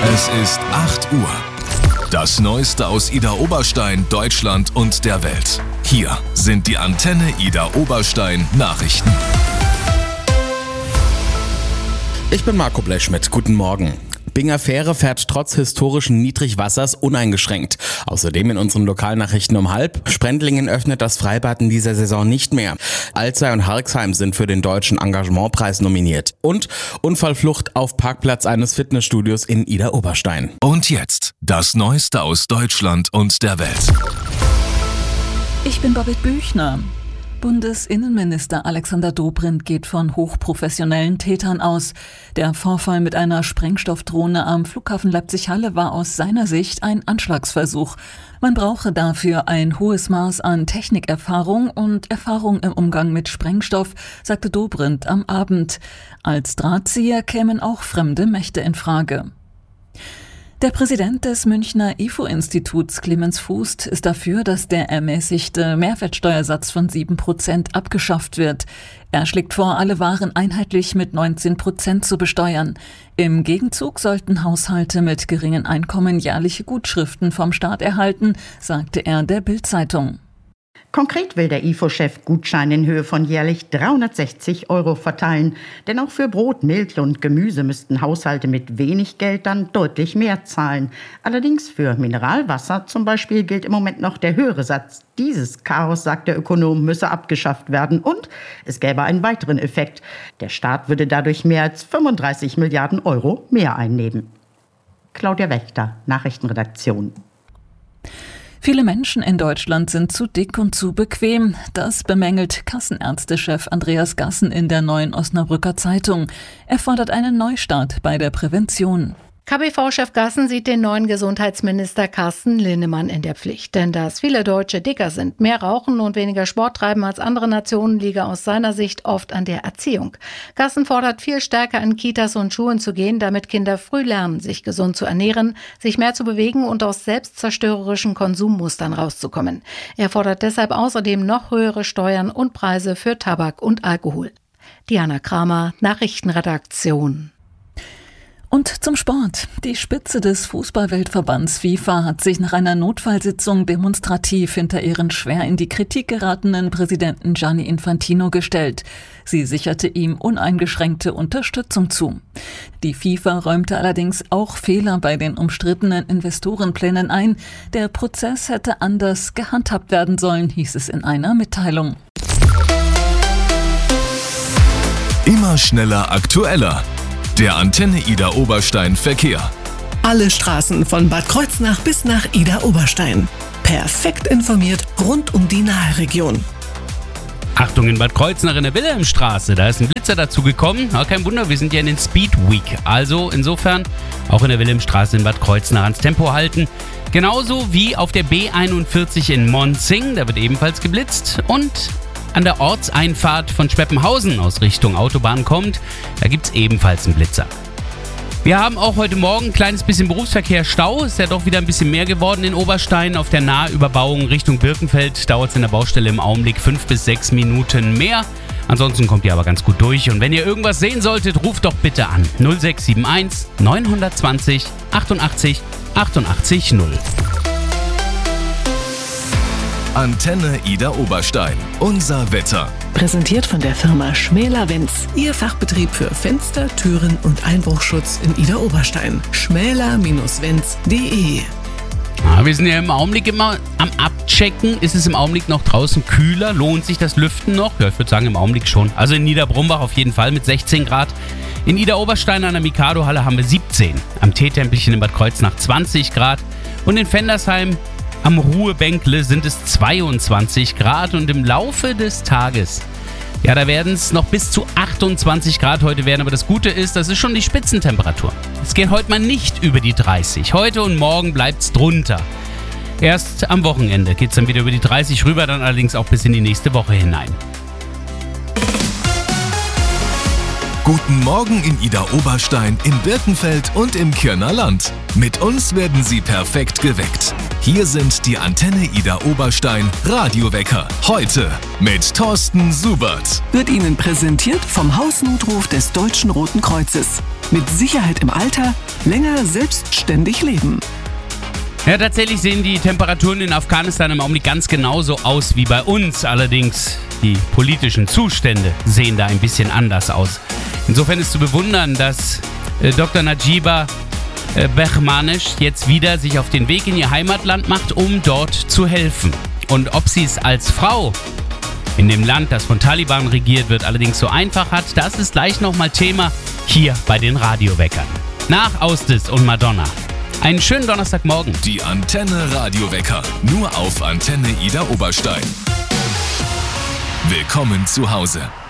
Es ist 8 Uhr. Das Neueste aus Idar Oberstein, Deutschland und der Welt. Hier sind die Antenne Idar Oberstein Nachrichten. Ich bin Marco Blechschmidt. Guten Morgen. Binger Fähre fährt trotz historischen Niedrigwassers uneingeschränkt. Außerdem in unseren Lokalnachrichten um 12:30. Sprendlingen öffnet das Freibad in dieser Saison nicht mehr. Alzey und Harxheim sind für den Deutschen Engagementpreis nominiert. Und Unfallflucht auf Parkplatz eines Fitnessstudios in Idar Oberstein. Und jetzt das Neueste aus Deutschland und der Welt. Ich bin Babette Büchner. Bundesinnenminister Alexander Dobrindt geht von hochprofessionellen Tätern aus. Der Vorfall mit einer Sprengstoffdrohne am Flughafen Leipzig-Halle war aus seiner Sicht ein Anschlagsversuch. Man brauche dafür ein hohes Maß an Technikerfahrung und Erfahrung im Umgang mit Sprengstoff, sagte Dobrindt am Abend. Als Drahtzieher kämen auch fremde Mächte in Frage. Der Präsident des Münchner IFO-Instituts, Clemens Fußt, ist dafür, dass der ermäßigte Mehrwertsteuersatz von 7% abgeschafft wird. Er schlägt vor, alle Waren einheitlich mit 19% zu besteuern. Im Gegenzug sollten Haushalte mit geringen Einkommen jährliche Gutschriften vom Staat erhalten, sagte er der Bild-Zeitung. Konkret will der IFO-Chef Gutscheine in Höhe von jährlich 360 € verteilen. Denn auch für Brot, Milch und Gemüse müssten Haushalte mit wenig Geld dann deutlich mehr zahlen. Allerdings für Mineralwasser zum Beispiel gilt im Moment noch der höhere Satz. Dieses Chaos, sagt der Ökonom, müsse abgeschafft werden. Und es gäbe einen weiteren Effekt. Der Staat würde dadurch mehr als 35 Milliarden € mehr einnehmen. Claudia Wächter, Nachrichtenredaktion. Viele Menschen in Deutschland sind zu dick und zu bequem. Das bemängelt Kassenärztechef Andreas Gassen in der Neuen Osnabrücker Zeitung. Er fordert einen Neustart bei der Prävention. KBV-Chef Gassen sieht den neuen Gesundheitsminister Carsten Linnemann in der Pflicht. Denn dass viele Deutsche dicker sind, mehr rauchen und weniger Sport treiben als andere Nationen, liege aus seiner Sicht oft an der Erziehung. Gassen fordert, viel stärker in Kitas und Schulen zu gehen, damit Kinder früh lernen, sich gesund zu ernähren, sich mehr zu bewegen und aus selbstzerstörerischen Konsummustern rauszukommen. Er fordert deshalb außerdem noch höhere Steuern und Preise für Tabak und Alkohol. Diana Kramer, Nachrichtenredaktion. Und zum Sport. Die Spitze des Fußballweltverbands FIFA hat sich nach einer Notfallsitzung demonstrativ hinter ihren schwer in die Kritik geratenen Präsidenten Gianni Infantino gestellt. Sie sicherte ihm uneingeschränkte Unterstützung zu. Die FIFA räumte allerdings auch Fehler bei den umstrittenen Investorenplänen ein. Der Prozess hätte anders gehandhabt werden sollen, hieß es in einer Mitteilung. Immer schneller, aktueller. Der Antenne Idar Oberstein Verkehr. Alle Straßen von Bad Kreuznach bis nach Idar Oberstein. Perfekt informiert rund um die Nahregion. Achtung, in Bad Kreuznach in der Wilhelmstraße, da ist ein Blitzer dazu gekommen. Aber kein Wunder, wir sind ja in den Speed Week. Also insofern auch in der Wilhelmstraße in Bad Kreuznach ans Tempo halten. Genauso wie auf der B41 in Monzing, da wird ebenfalls geblitzt. Und an der Ortseinfahrt von Schweppenhausen aus Richtung Autobahn kommt, da gibt es ebenfalls einen Blitzer. Wir haben auch heute Morgen ein kleines bisschen Berufsverkehr, Stau. Ist ja doch wieder ein bisschen mehr geworden in Oberstein. Auf der Nahüberbauung Richtung Birkenfeld dauert es in der Baustelle im Augenblick 5 bis 6 Minuten mehr. Ansonsten kommt ihr aber ganz gut durch. Und wenn ihr irgendwas sehen solltet, ruft doch bitte an 0671 920 88 88 0. Antenne Idar Oberstein. Unser Wetter. Präsentiert von der Firma Schmäler-Wenz. Ihr Fachbetrieb für Fenster, Türen und Einbruchschutz in Idar Oberstein. schmäler-wenz.de. Wir sind ja im Augenblick immer am Abchecken. Ist es im Augenblick noch draußen kühler? Lohnt sich das Lüften noch? Ja, ich würde sagen im Augenblick schon. Also in Niederbrumbach auf jeden Fall mit 16 Grad. In Idar Oberstein an der Mikado-Halle haben wir 17. Am Teetempelchen in Bad Kreuznach 20 Grad. Und in Vendersheim am Ruhebänkle sind es 22 Grad und im Laufe des Tages, ja, da werden es noch bis zu 28 Grad heute werden. Aber das Gute ist, das ist schon die Spitzentemperatur. Es geht heute mal nicht über die 30. Heute und morgen bleibt es drunter. Erst am Wochenende geht es dann wieder über die 30 rüber, dann allerdings auch bis in die nächste Woche hinein. Guten Morgen in Idar Oberstein, im Birkenfeld und im Kirner Land. Mit uns werden Sie perfekt geweckt. Hier sind die Antenne Ida Oberstein Radiowecker. Heute mit Thorsten Subert. Wird Ihnen präsentiert vom Hausnotruf des Deutschen Roten Kreuzes. Mit Sicherheit im Alter, länger selbstständig leben. Ja, tatsächlich sehen die Temperaturen in Afghanistan im Augenblick ganz genauso aus wie bei uns. Allerdings, die politischen Zustände sehen da ein bisschen anders aus. Insofern ist zu bewundern, dass Dr. Najiba Behmanish jetzt wieder sich auf den Weg in ihr Heimatland macht, um dort zu helfen. Und ob sie es als Frau in dem Land, das von Taliban regiert wird, allerdings so einfach hat, das ist gleich nochmal Thema hier bei den Radioweckern. Nach Austis und Madonna. Einen schönen Donnerstagmorgen. Die Antenne Radiowecker. Nur auf Antenne Ida Oberstein. Willkommen zu Hause.